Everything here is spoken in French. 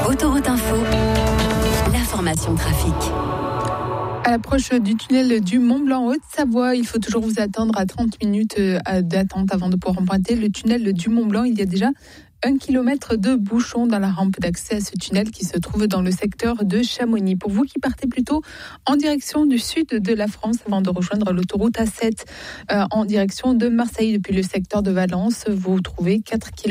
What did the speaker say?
Autoroute Info, l'information trafic. À l'approche du tunnel du Mont-Blanc Haute-Savoie, il faut toujours vous attendre à 30 minutes d'attente avant de pouvoir emprunter le tunnel du Mont-Blanc. Il y a déjà 1 kilomètre de bouchons dans la rampe d'accès à ce tunnel qui se trouve dans le secteur de Chamonix. Pour vous qui partez plutôt en direction du sud de la France avant de rejoindre l'autoroute A7 en direction de Marseille depuis le secteur de Valence, vous trouvez 4 kilomètres